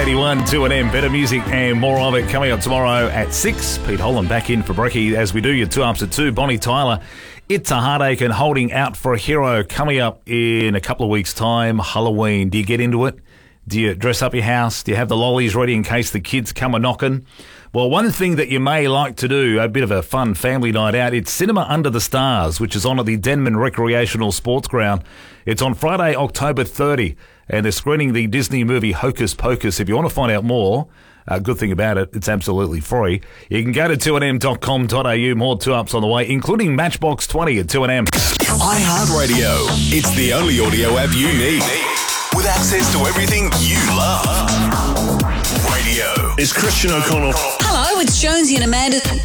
81 2AM. Better music and more of it coming up tomorrow at 6. Pete Holland back in for brekkie as we do your 2 ups at 2. Bonnie Tyler, It's a Heartache and Holding Out for a Hero coming up in a couple of weeks' time. Halloween. Do you get into it? Do you dress up your house? Do you have the lollies ready in case the kids come a-knocking? Well, one thing that you may like to do, a bit of a fun family night out, it's Cinema Under the Stars, which is on at the Denman Recreational Sports Ground. It's on Friday, October 30, and they're screening the Disney movie Hocus Pocus. If you want to find out more, good thing about it, it's absolutely free. You can go to 2nm.com.au, more 2-ups on the way, including Matchbox 20 at 2nm. iHeartRadio. It's the only audio app you need. With access to everything you love. Radio. It's Christian O'Connell. Hello, it's Jonesy and Amanda.